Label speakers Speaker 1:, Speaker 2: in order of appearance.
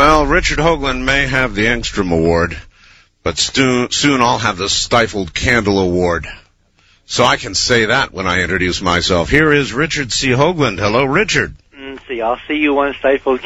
Speaker 1: Well, Richard Hoagland may have the Engstrom Award, but soon I'll have the Stifled Candle Award. So I can say that when I introduce myself. Here is Richard C. Hoagland. Hello, Richard.
Speaker 2: See, I'll see you on Stifled